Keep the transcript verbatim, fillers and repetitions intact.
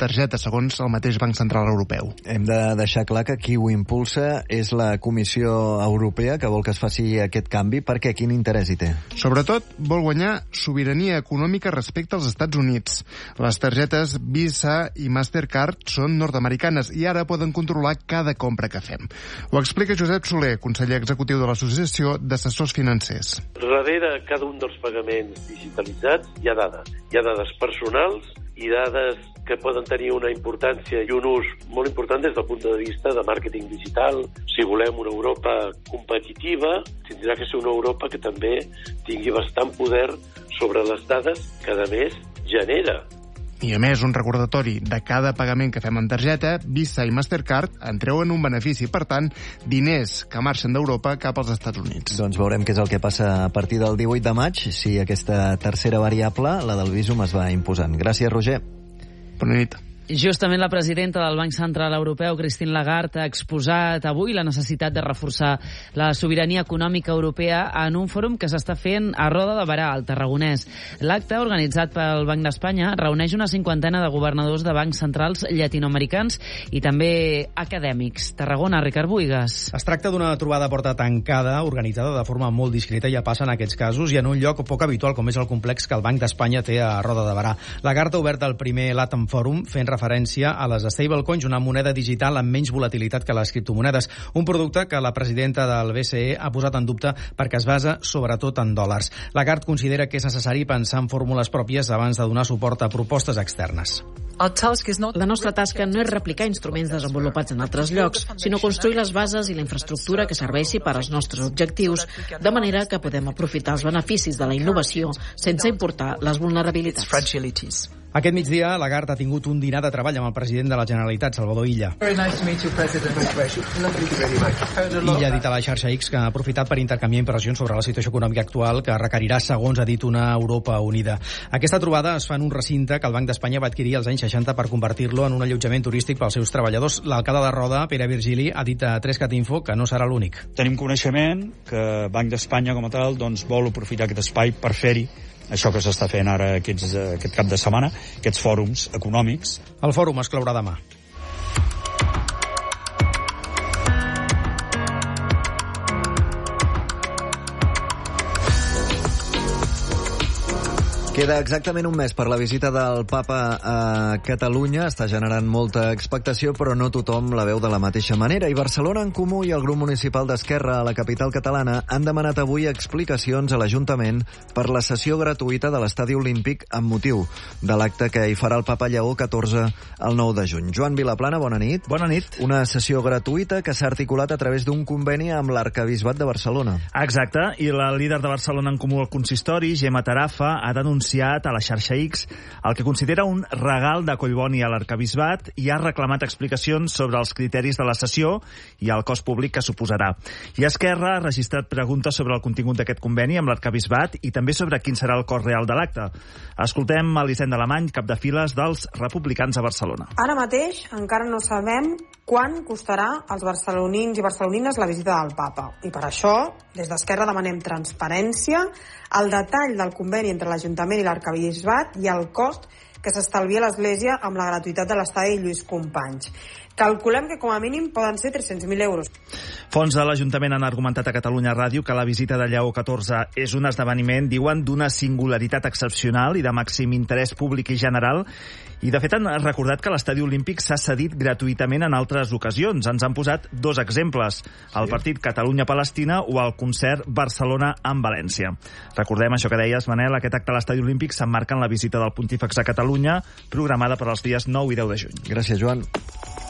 targeta, segons el mateix Banc Central Europeu. Hem de deixar clar que qui ho impulsa és la Comissió Europea, que vol que es faci aquest canvi. Per què? Quin interès hi té? Sobretot, vol guanyar sobirania econòmica respecte als Estats Units. Les targetes Visa i Mastercard són nord-americanes i ara poden controlar cada compra que fem. Ho explica Josep Soler, conseller executiu de l'Associació d'Assessors Financers. Darrere cada un dels pagaments digitalitzats hi ha dades. Hi ha dades personals i dades que poden tenir una importància i un ús molt important des del punt de vista de màrqueting digital. Si volem una Europa competitiva, tindrà que ser una Europa que també tingui bastant poder sobre les dades que, a més, genera. I a més, un recordatori de cada pagament que fem amb targeta, Visa i Mastercard en treuen un benefici. Per tant, diners que marxen d'Europa cap als Estats Units. Doncs veurem què és el que passa a partir del divuit de maig, si aquesta tercera variable, la del Visum, es va imposant. Gràcies, Roger. Bona nit. Justament la presidenta del Banc Central Europeu, Christine Lagarde, ha exposat avui la necessitat de reforçar la sobirania econòmica europea en un fòrum que s'està fent a Roda de Berà, al Tarragonès. L'acte, organitzat pel Banc d'Espanya, reuneix una cinquantena de governadors de bancs centrals llatinoamericans i també acadèmics. Tarragona, Ricard Buigas. Es tracta d'una trobada a porta tancada, organitzada de forma molt discreta, ja passa en aquests casos, i en un lloc poc habitual, com és el complex que el Banc d'Espanya té a Roda de Berà. Lagarde ha obert el primer LATAM Forum fent referència a les stablecoins, una moneda digital amb menys volatilitat que les criptomonedes, un producte que la presidenta del B C E ha posat en dubte perquè es basa sobretot en dòlars. Lagarde considera que és necessari pensar en fórmules pròpies abans de donar suport a propostes externes. La nostra tasca no és replicar instruments desenvolupats en altres llocs, sinó construir les bases i la infraestructura que serveixi per als nostres objectius, de manera que podem aprofitar els beneficis de la innovació sense importar les vulnerabilitats. Aquest migdia, Lagarde ha tingut un dinar de treball amb el president de la Generalitat, Salvador Illa. Illa ha dit a la xarxa X que ha aprofitat per intercanviar impressions sobre la situació econòmica actual que requerirà, segons ha dit, una Europa unida. Aquesta trobada es fa en un recinte que el Banc d'Espanya va adquirir als anys seixanta per convertir-lo en un allotjament turístic pels seus treballadors. L'alcalde de Roda, Pere Virgili, ha dit a tres cat info que no serà l'únic. Tenim coneixement que Banc d'Espanya com a tal doncs, vol aprofitar aquest espai per fer-hi això que s'està fent ara aquests, aquest cap de setmana, aquests fòrums econòmics. El fòrum es clourà demà. Queda exactament un mes per la visita del Papa a Catalunya. Està generant molta expectació, però no tothom la veu de la mateixa manera. I Barcelona en Comú i el grup municipal d'Esquerra a la capital catalana han demanat avui explicacions a l'Ajuntament per la sessió gratuïta de l'Estadi Olímpic amb motiu de l'acte que hi farà el Papa Lleó catorze al nou de juny. Joan Vilaplana, bona nit. Bona nit. Una sessió gratuïta que s'ha articulat a través d'un conveni amb l'Arquebisbat de Barcelona. Exacte, i la líder de Barcelona en Comú al consistori, Gemma Tarafa, ha denunciat a la xarxa X el que considera un regal de Collboni a l'Arquebisbat i ha reclamat explicacions sobre els criteris de la sessió i el cost públic que suposarà. I Esquerra ha registrat preguntes sobre el contingut d'aquest conveni amb l'Arquebisbat i també sobre quin serà el cost real de l'acte. Escoltem Elisenda Alemany, cap de files dels Republicans a Barcelona. Ara mateix encara no sabem quant costarà als barcelonins i barcelonines la visita del Papa. I per això, des d'Esquerra demanem transparència, el detall del conveni entre l'Ajuntament i l'Arquebisbat i el cost que s'estalvia l'Església amb la gratuïtat de l'estadi Lluís Companys. Calculem que com a mínim poden ser tres-cents mil euros. Fons de l'Ajuntament han argumentat a Catalunya Ràdio que la visita de Lleó catorze és un esdeveniment, diuen, d'una singularitat excepcional i de màxim interès públic i general. I, de fet, han recordat que l'Estadi Olímpic s'ha cedit gratuïtament en altres ocasions. Ens han posat dos exemples, el partit Catalunya-Palestina o el concert Barcelona amb València. Recordem això que deies, Manel, aquest acte a l'Estadi Olímpic s'emmarca en la visita del Pontífex a Catalunya, programada per als dies nou i deu de juny. Gràcies, Joan.